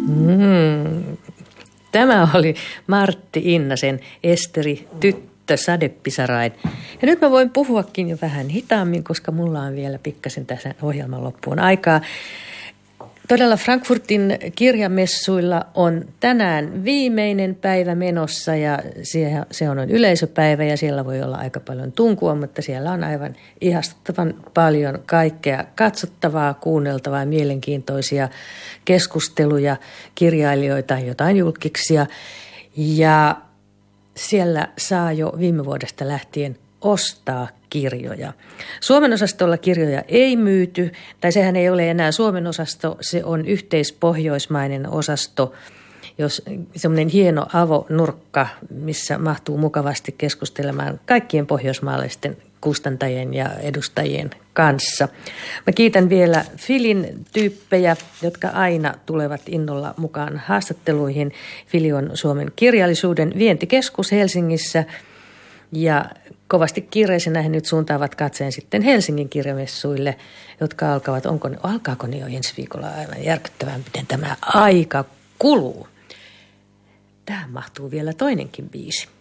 Tämä oli Martti Innasen Esteri tyttö sadepisarain. Ja nyt mä voin puhuakin jo vähän hitaammin, koska mulla on vielä pikkasen tässä ohjelman loppuun aikaa. Todella Frankfurtin kirjamessuilla on tänään viimeinen päivä menossa ja se on yleisöpäivä ja siellä voi olla aika paljon tunkua, mutta siellä on aivan ihastuttavan paljon kaikkea katsottavaa, kuunneltavaa, mielenkiintoisia keskusteluja, kirjailijoita, jotain julkkiksia ja siellä saa jo viime vuodesta lähtien ostaa kirjoja. Suomen osastolla kirjoja ei myyty, tai sehän ei ole enää Suomen osasto, se on yhteispohjoismainen osasto, jos semmoinen hieno avonurkka, missä mahtuu mukavasti keskustelemaan kaikkien pohjoismaalaisten kustantajien ja edustajien kanssa. Mä kiitän vielä Filin tyyppejä, jotka aina tulevat innolla mukaan haastatteluihin. Fili on Suomen kirjallisuuden vientikeskus Helsingissä ja kovasti kiireisenä he nyt suuntaavat katseen sitten Helsingin kirjamessuille, jotka alkaako ne jo ensi viikolla? Aivan järkyttävän, miten tämä aika kuluu. Tähän mahtuu vielä toinenkin biisi.